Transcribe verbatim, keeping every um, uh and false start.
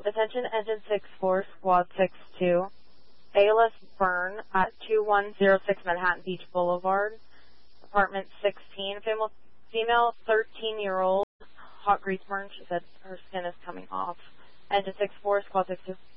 Attention Engine six four, Squad six two. Ayla burn at two one zero six Manhattan Beach Boulevard, apartment sixteen. Female, female thirteen-year-old, hot grease burn. She said her skin is coming off. Engine six four, Squad six two.